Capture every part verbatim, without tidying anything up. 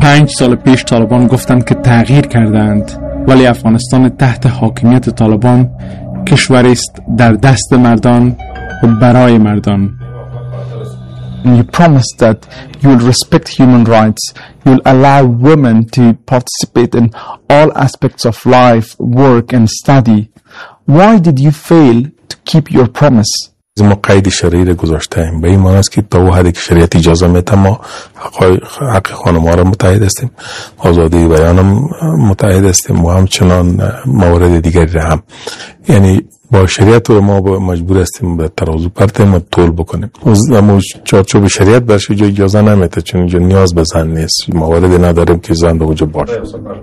پنج سال پیش طالبان گفتند که تغییر کردند، ولی افغانستان تحت حاکمیت طالبان کشوری است در دست مردان و برای مردان. You promised that you will respect human rights, you will allow women to participate in all aspects of life, work and study. Why did you fail to keep your promise? ما قید شرعی را گذاشتیم، به این معنی است که تا اون حدی که شریعت اجازه میده ما حق خانم‌ها را متحد هستیم، آزادی بیان هم متحد هستیم و همچنان موارد دیگری را هم، یعنی با شریعت رو ما مجبور هستیم به ترازو پرتیم و طول بکنیم. اما چارچوب شریعت برش جو اجازه نمیده، چون اینجا نیاز به زن نیست، مواردی نداریم که زن به اونجا باشه.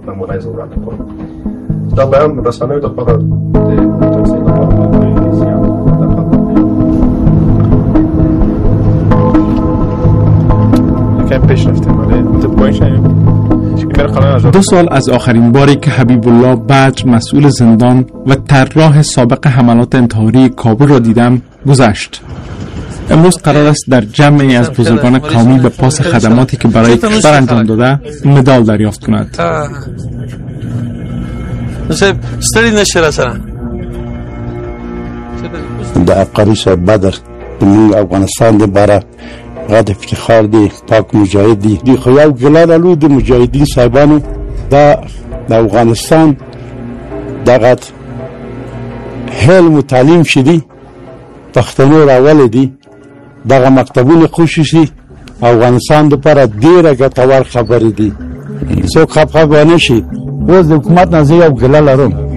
دو سال از آخرین باری که حبیب الله بدر مسئول زندان و طراح سابق حملات انتحاری کابل را دیدم گذشت. امروز قرار است در جمعی از بزرگان قومی به پاس خدماتی که برای کشور انجام داده مدال دریافت کند. د عبقری بدر د افغانستان لپاره غد افتخار دی، پاک مجاهد دی. دی خو یو ګلان الو د مجاهدین صاحبانو دا د افغانستان دغه علم و تعلیم شدي پښتنو راول دي، دغه مکتبونه خصوصي افغانستان لپاره ډیره ګټور خبرې دي. څوک خپه نه شي، اوس د حکومت نه زه یو ګلان لرم.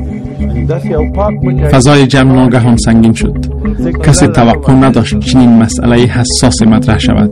فضای جمع ناگهان سنگین شد. کسی توقع نداشت چنین مسئله حساس مطرح شود.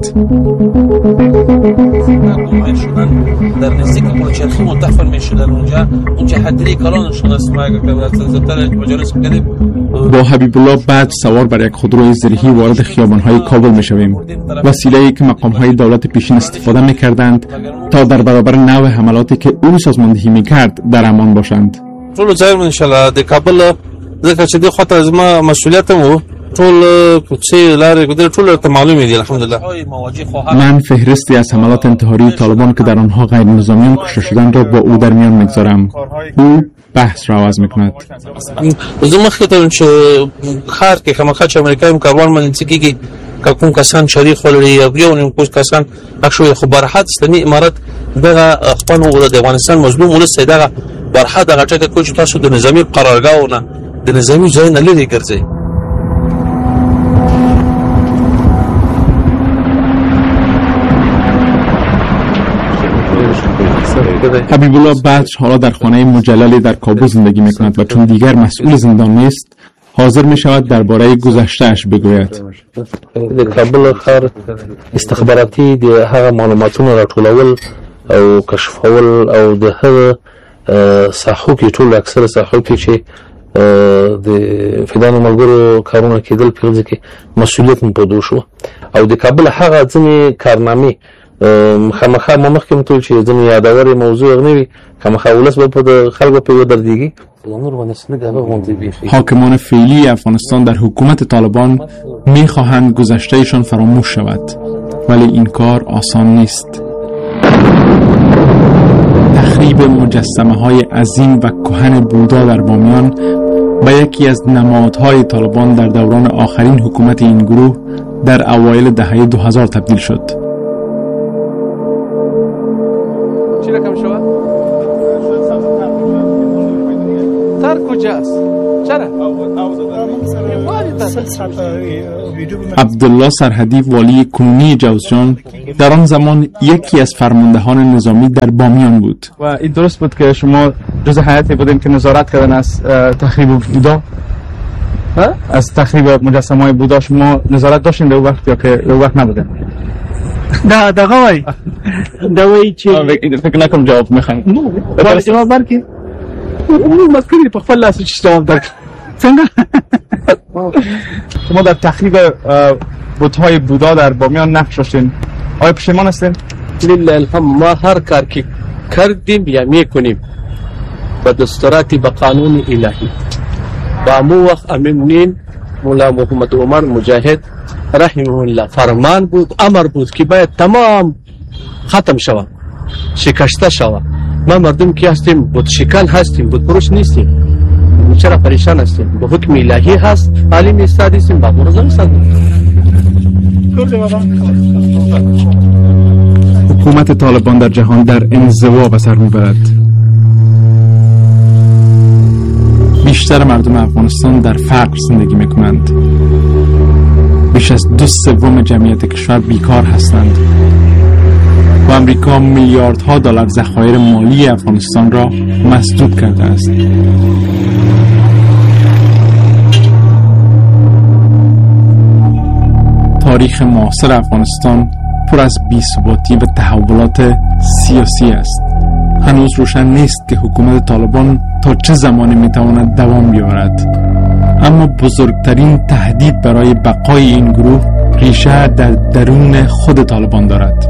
در نزدیک پلچرخی منتقل می‌شدن اونجا اونجا حدری کلانشون است ما که مجالس کردیم. با حبیب الله بعد سوار بر یک خودروی زرهی وارد خیابان‌های کابل می‌شویم. وسیله‌ای که مقام‌های دولت پیشین استفاده می‌کردند تا در برابر نوع حملاتی که او سازماندهی می‌کرد در امان باشند. ټول ځای ان شاء الله د کابل ځکه چې د خاطر از ما مسئولیت مو ټول کوڅې لارې ګذر ټول ته معلومه دي الحمدلله. من فهرستی از حملات انتحاری طالبان که در آنها غیر نظامیان کشته شدند را با او در میان میگذارم. او بحث را آغاز میکند. زه مخکې ته چې خار کې خامخا چې امریکایي کاروان باندې کېږي که کوم کسان شریک ولري یو نیم کوم کسان اښوي خبرحات اسلامي امارات دغه خپل د افغانستان مظلوم ولس دغه برحه دغه ټکه کوم چې تاسو د نظامی قرارګاونه د نظامی ځای نه لري ګرځي. حبیب الله بدر حالا در خانه مجللی در کابل زندگی میکند و چون دیگر مسئول زندان نیست حاضر می شود درباره گذشته‌اش بگوید. د کابل ښار استخباراتي د هغه معلوماتونو راټولول او کشفول او د هغه ساحو کې ټول اکثر ساحو کې چې د فدان ملګرو کارونه کېدل په ځکه کې مسؤلیت مو پدو شو او د کابل هغه ځنې کارنامې خامخا مخکې متول چې ځنې یادوري موضوع غنوي خامخا ولس به په خلکو په ودرېږي. حاکمان فعلی افغانستان در حکومت طالبان می‌خواهند گذشته‌شان فراموش شود، ولی این کار آسان نیست. تخریب مجسمه‌های عظیم و کهن بودا در بامیان به یکی از نمادهای طالبان در دوران آخرین حکومت این گروه در اوایل دهه دو هزار تبدیل شد. چی رقم شد؟ تر کجاست؟ چرا؟ عبدالله سرحدی والی کنونی جوزجان در آن زمان یکی از فرماندهان نظامی در بامیان بود. و این درست بود که شما جز هیئتی بودین که نظارت کردن از تخریب بودا؟ از تخریب مجسمه‌های بودا شما نظارت داشتین در وقت یا که در وقت نبودین؟ دا دغه وای دا وای چې فکر نکم جواب میخواین. نو جواب ورکړي. نو مسکري په خپل لاس چې جواب درک. څنګه؟ شما در تخریب بت‌های بودا در بامیان نقش داشتین. آیا پشیمان هستین؟ لله الحمد ما هر کار که کردیم یا میکنیم با دستورات با قانون الهی. با مو وقت امین مولا محمد عمر مجاهد رحمه الله فرمان بود، امر بود که باید تمام ختم شود. شکسته شود. ما مردم که هستیم بود شکل هستیم، بود پروش نیستیم. چرا پریشان هستیم؟ به حکم الهی هست، عالم استاد هستیم، با مرزا استاد. حکومت طالبان در جهان در انزوا به سر میبرد. بیشتر مردم افغانستان در فقر زندگی میکنند. بیش از دو سوم جمعیت کشور بیکار هستند و امریکا میلیاردها دلار ذخایر مالی افغانستان را مسدود کرده است. تاریخ معاصر افغانستان پر از بی‌ثباتی و تحولات سیاسی است. هنوز روشن نیست که حکومت طالبان تا چه زمانی میتواند دوام بیاورد. اما بزرگترین تهدید برای بقای این گروه ریشه در درون خود طالبان دارد.